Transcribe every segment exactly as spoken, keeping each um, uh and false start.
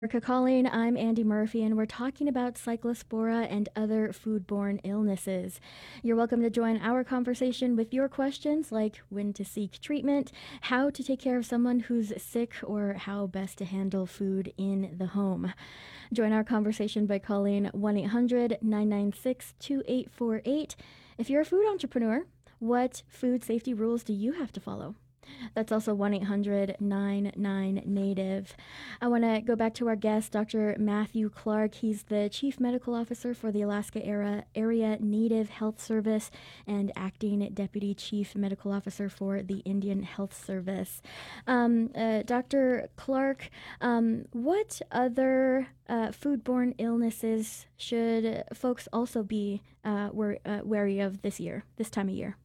Erica calling. I'm Andy Murphy, and we're talking about cyclospora and other foodborne illnesses. You're welcome to join our conversation with your questions like when to seek treatment, how to take care of someone who's sick, or how best to handle food in the home. Join our conversation by calling one eight hundred nine nine six two eight four eight. If you're a food entrepreneur, what food safety rules do you have to follow? That's also one eight hundred nine nine native. I want to go back to our guest, Doctor Matthew Clark. He's the Chief Medical Officer for the Alaska Era Area Native Health Service and acting Deputy Chief Medical Officer for the Indian Health Service. Um, uh, Doctor Clark, um, what other uh, foodborne illnesses should folks also be uh, wor- uh, wary of this year, this time of year?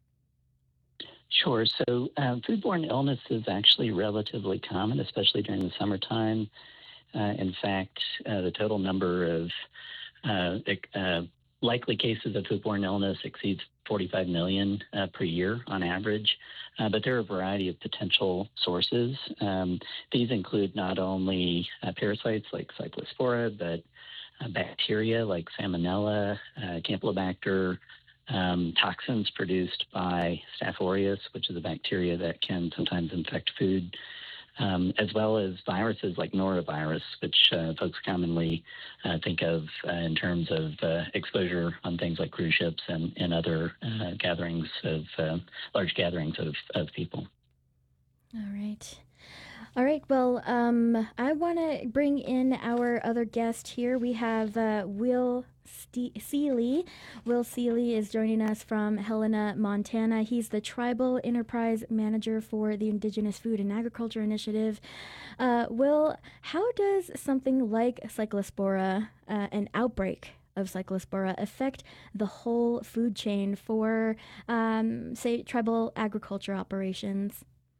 Sure. So um, foodborne illness is actually relatively common, especially during the summertime. Uh, in fact, uh, the total number of uh, uh, likely cases of foodborne illness exceeds forty-five million uh, per year on average. Uh, but there are a variety of potential sources. Um, these include not only uh, parasites like cyclospora, but uh, bacteria like Salmonella, uh, Campylobacter, um, toxins produced by Staph aureus, which is a bacteria that can sometimes infect food, um, as well as viruses like norovirus, which uh, folks commonly uh, think of uh, in terms of uh, exposure on things like cruise ships and, and other uh, gatherings of uh, large gatherings of, of people. All right. All right. Well, um, I want to bring in our other guest here. We have uh, Will Ste- Seeley. Will Seeley is joining us from Helena, Montana. He's the Tribal Enterprise Manager for the Indigenous Food and Agriculture Initiative. Uh, Will, how does something like cyclospora, uh, an outbreak of cyclospora, affect the whole food chain for, um, say, tribal agriculture operations?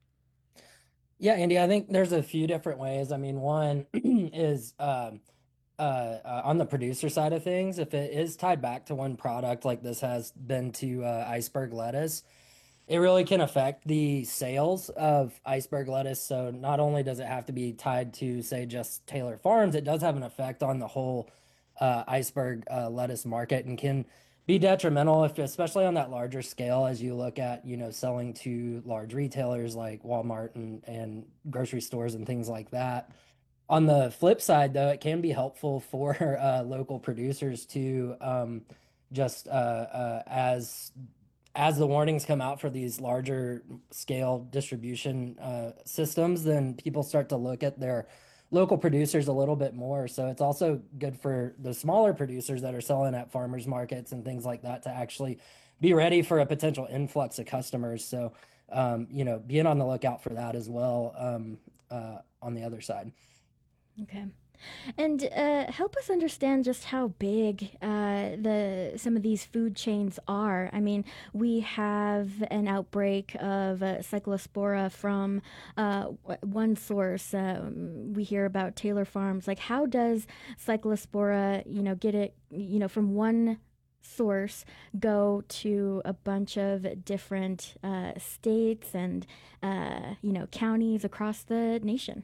Yeah, Andy, I think there's a few different ways. I mean, one is um, uh, uh, on the producer side of things. If it is tied back to one product, like this has been to uh, iceberg lettuce, it really can affect the sales of iceberg lettuce. So not only does it have to be tied to, say, just Taylor Farms, it does have an effect on the whole uh, iceberg uh, lettuce market and can be detrimental if, especially on that larger scale, as you look at, you know, selling to large retailers like Walmart and, and grocery stores and things like that. On the flip side, though, it can be helpful for uh, local producers to um, just uh, uh, as as the warnings come out for these larger scale distribution uh, systems, then people start to look at their local producers a little bit more. So it's also good for the smaller producers that are selling at farmers markets and things like that to actually be ready for a potential influx of customers. So, um, you know, being on the lookout for that as well um, uh, on the other side. Okay. And uh, help us understand just how big uh, the some of these food chains are. I mean, we have an outbreak of uh, cyclospora from uh, one source. Um, we hear about Taylor Farms. Like, how does cyclospora, you know, get it, you know, from one source go to a bunch of different uh, states and uh, you know counties across the nation?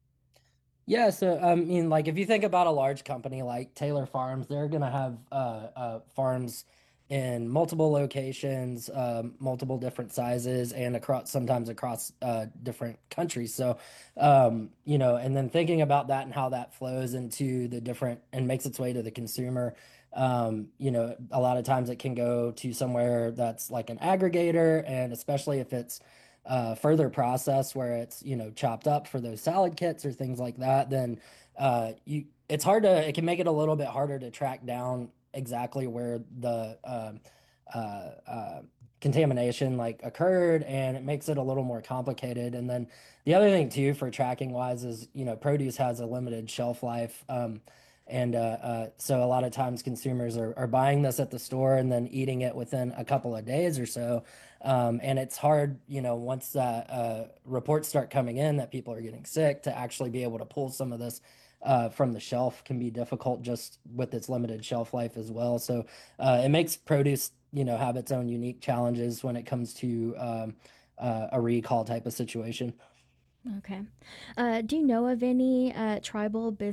Yeah, so I mean, like if you think about a large company like Taylor Farms, they're gonna have uh, uh, farms in multiple locations, um, multiple different sizes, and across sometimes across uh, different countries. So, um, you know, and then thinking about that and how that flows into the different and makes its way to the consumer. Um, you know, a lot of times it can go to somewhere that's like an aggregator, and especially if it's uh, further process where it's you know chopped up for those salad kits or things like that, then uh, you it's hard to it can make it a little bit harder to track down exactly where the um, uh, uh, contamination like occurred, and it makes it a little more complicated. And then the other thing too for tracking wise is you know produce has a limited shelf life. Um, and uh, uh, so a lot of times consumers are, are buying this at the store and then eating it within a couple of days or so. Um, and it's hard, you know, once that uh, reports start coming in that people are getting sick to actually be able to pull some of this uh, from the shelf can be difficult just with its limited shelf life as well. So uh, it makes produce, you know, have its own unique challenges when it comes to um, uh, a recall type of situation. Okay. Uh, do you know of any uh, tribal businesses